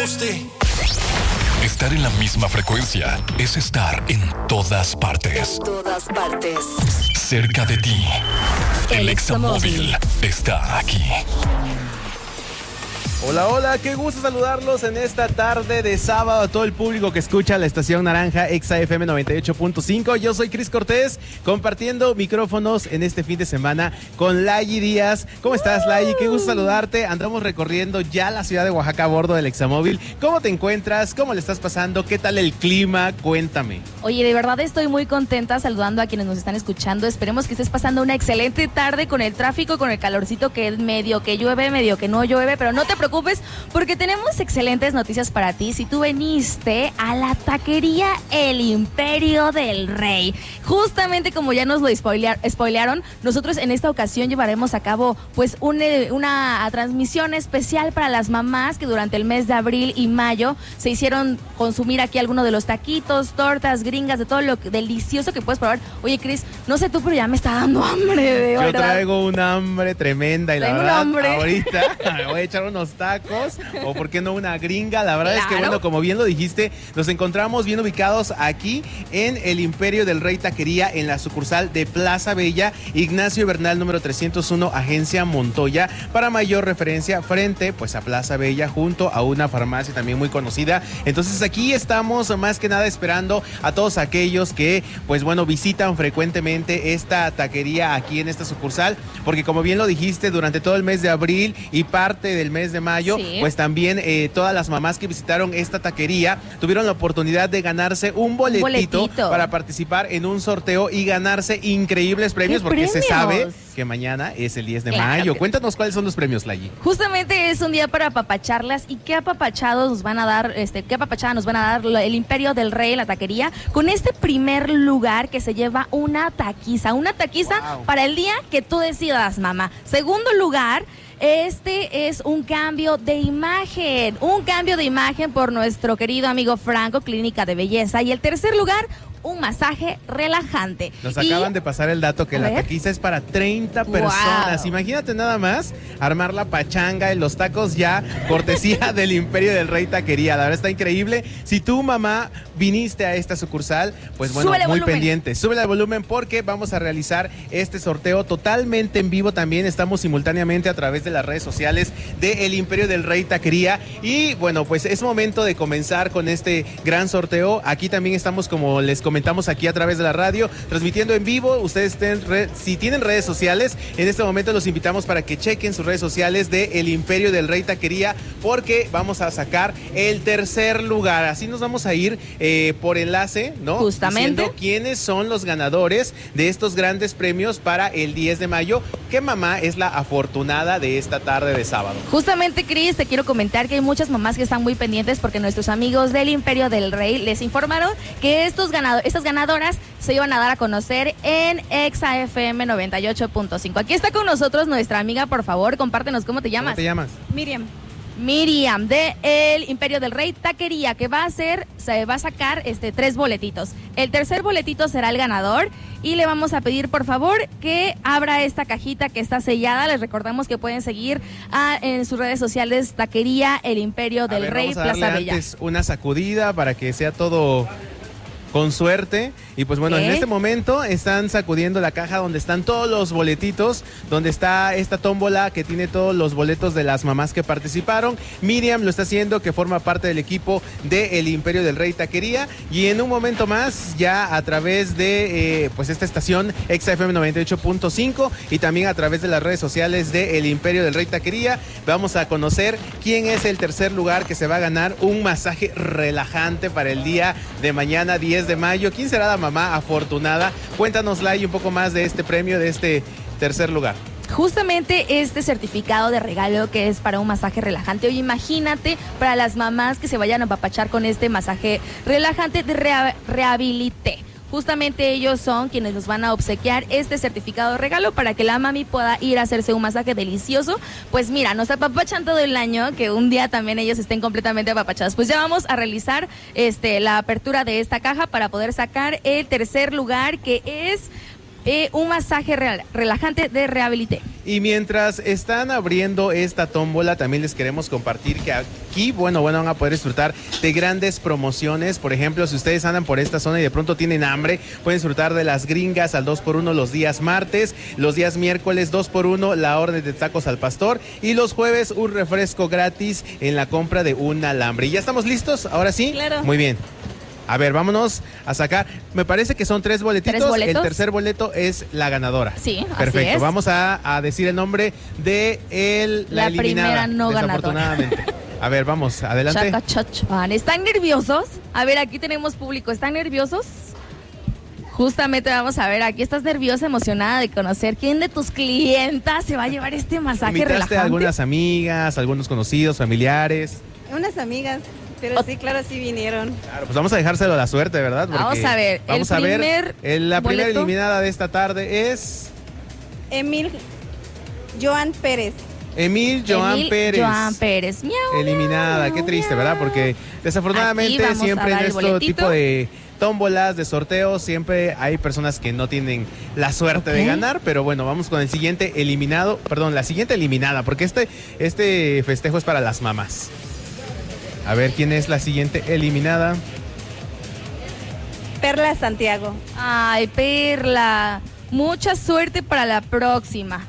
Estar en la misma frecuencia es estar en todas partes. En todas partes. Cerca de ti. El Examóvil está aquí. Hola, hola, qué gusto saludarlos en esta tarde de sábado a todo el público que escucha la estación naranja Exa FM 98.5. Yo soy Cris Cortés, compartiendo micrófonos en este fin de semana con Layi Díaz. ¿Cómo estás, Layi? Qué gusto saludarte. Andamos recorriendo ya la ciudad de Oaxaca a bordo del Examóvil. ¿Cómo te encuentras? ¿Cómo le estás pasando? ¿Qué tal el clima? Cuéntame. Oye, de verdad estoy muy contenta saludando a quienes nos están escuchando. Esperemos que estés pasando una excelente tarde con el tráfico, con el calorcito que es medio que llueve, medio que no llueve, pero no te preocupes porque tenemos excelentes noticias para ti. Si tú viniste a la taquería El Imperio del Rey, justamente como ya nos lo spoilearon, nosotros en esta ocasión llevaremos a cabo pues una transmisión especial para las mamás que durante el mes de abril y mayo se hicieron consumir aquí algunos de los taquitos, tortas, gringas, de todo lo delicioso que puedes probar. Oye, Cris, no sé tú, pero ya me está dando hambre, de verdad. Yo traigo un hambre tremenda y la verdad, ahorita me voy a echar unos tacos o por qué no una gringa. La verdad es que bueno, como bien lo dijiste, nos encontramos bien ubicados aquí en el Imperio del Rey Taquería, en la sucursal de Plaza Bella, Ignacio Bernal número 301, Agencia Montoya. Para mayor referencia, frente pues a Plaza Bella, junto a una farmacia también muy conocida. Entonces aquí estamos más que nada esperando a todos aquellos que pues bueno visitan frecuentemente esta taquería aquí en esta sucursal, porque como bien lo dijiste, durante todo el mes de abril y parte del mes de mayo, sí, pues también todas las mamás que visitaron esta taquería tuvieron la oportunidad de ganarse un boletito para participar en un sorteo y ganarse increíbles premios, porque se sabe que mañana es el 10 de mayo. Cuéntanos cuáles son los premios, Layi. Justamente es un día para apapacharlas. ¿Y qué apapachados nos van a dar, qué apapachada nos van a dar el Imperio del Rey, la taquería, con este primer lugar que se lleva una taquiza wow, para el día que tú decidas, mamá? Segundo lugar, este es un cambio de imagen por nuestro querido amigo Franco, Clínica de Belleza. Y el tercer lugar, un masaje relajante. Nos acaban de pasar el dato que la taquiza es para 30 personas. Wow. Imagínate nada más armar la pachanga en los tacos ya, cortesía del Imperio del Rey Taquería. La verdad está increíble. Si tú, mamá, viniste a esta sucursal, pues bueno, muy pendiente. Súbele al volumen porque vamos a realizar este sorteo totalmente en vivo también. Estamos simultáneamente a través de las redes sociales de El Imperio del Rey Taquería. Y bueno, pues es momento de comenzar con este gran sorteo. Aquí también estamos, como les comentamos aquí a través de la radio, transmitiendo en vivo. Ustedes si tienen redes sociales, en este momento los invitamos para que chequen sus redes sociales de El Imperio del Rey Taquería, porque vamos a sacar el tercer lugar. Así nos vamos a ir por enlace, ¿no? Justamente. Diciendo quiénes son los ganadores de estos grandes premios para el 10 de mayo. ¿Qué mamá es la afortunada de esta tarde de sábado? Justamente, Cris, te quiero comentar que hay muchas mamás que están muy pendientes porque nuestros amigos del Imperio del Rey les informaron que estas ganadoras se iban a dar a conocer en Exa FM 98.5. Aquí está con nosotros nuestra amiga, por favor, compártenos cómo te llamas. ¿Cómo te llamas? Miriam de El Imperio del Rey Taquería, que se va a sacar 3 boletitos. El tercer boletito será el ganador y le vamos a pedir por favor que abra esta cajita que está sellada. Les recordamos que pueden seguir en sus redes sociales Taquería El Imperio del Rey, Plaza Bella. Antes una sacudida para que sea todo con suerte. Y pues bueno, en este momento están sacudiendo la caja donde están todos los boletitos, donde está esta tómbola que tiene todos los boletos de las mamás que participaron. Miriam lo está haciendo, que forma parte del equipo de El Imperio del Rey Taquería. Y en un momento más, ya a través de pues esta estación Exa FM 98.5 y también a través de las redes sociales de El Imperio del Rey Taquería, vamos a conocer quién es el tercer lugar que se va a ganar un masaje relajante para el día de mañana, 10 de mayo. ¿Quién será la mamá afortunada? Cuéntanos, Lai, un poco más de este premio, de este tercer lugar. Justamente este certificado de regalo que es para un masaje relajante. Oye, imagínate para las mamás que se vayan a apapachar con este masaje relajante de Rehabilité. Justamente ellos son quienes nos van a obsequiar este certificado de regalo para que la mami pueda ir a hacerse un masaje delicioso. Pues mira, nos apapachan todo el año, que un día también ellos estén completamente apapachados. Pues ya vamos a realizar la apertura de esta caja para poder sacar el tercer lugar, que es un masaje relajante de Rehabilité. Y mientras están abriendo esta tómbola, también les queremos compartir que aquí, bueno, van a poder disfrutar de grandes promociones. Por ejemplo, si ustedes andan por esta zona y de pronto tienen hambre, pueden disfrutar de las gringas al 2x1 los días martes, los días miércoles 2x1 la orden de tacos al pastor y los jueves un refresco gratis en la compra de un alambre. ¿Y ya estamos listos? ¿Ahora sí? Claro. Muy bien. A ver, vámonos a sacar. Me parece que son 3 boletitos. 3 boletos. El tercer boleto es la ganadora. Sí, perfecto. Así es. Vamos a decir el nombre de la eliminada. Primera no desafortunadamente. A ver, vamos, adelante. ¿Están nerviosos? A ver, aquí tenemos público. ¿Están nerviosos? Justamente vamos a ver, aquí estás nerviosa, emocionada de conocer quién de tus clientas se va a llevar este masaje relajante. ¿Invitaste a algunas amigas, algunos conocidos, familiares? Unas amigas. Pero sí, claro, sí vinieron. Claro, pues vamos a dejárselo a la suerte, ¿verdad? Porque vamos a ver. La primera eliminada de esta tarde es... Emil Joan Pérez. Emil Joan Pérez. Miau, eliminada, miau, qué triste, miau. ¿verdad? Porque desafortunadamente siempre en este tipo de tómbolas, de sorteos, siempre hay personas que no tienen la suerte de ganar, pero bueno, vamos con el siguiente eliminado, perdón, la siguiente eliminada, porque este festejo es para las mamás. A ver, ¿quién es la siguiente eliminada? Perla Santiago. Ay, Perla. Mucha suerte para la próxima.